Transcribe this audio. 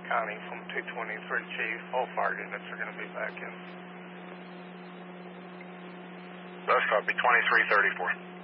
County from 223 Chief. All fire units are going to be back in. That's copy 2334.